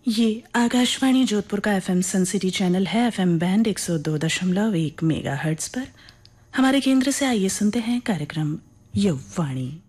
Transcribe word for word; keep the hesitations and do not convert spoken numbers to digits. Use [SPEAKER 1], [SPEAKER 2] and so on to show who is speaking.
[SPEAKER 1] ये आकाशवाणी जोधपुर का एफएम सन city channel है। एफएम बैंड एक सौ दो दशमलव एक मेगा हर्ट्ज पर हमारे केंद्र से आइए सुनते हैं कार्यक्रम युववाणी।